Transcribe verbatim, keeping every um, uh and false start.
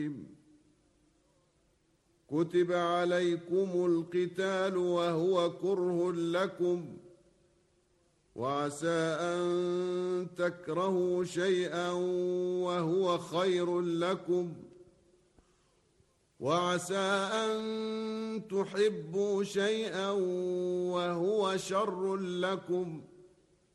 كتب عليكم القتال وهو كره لكم وعسى أن تكرهوا شيئا وهو خير لكم وعسى أن تحبوا شيئا وهو شر لكم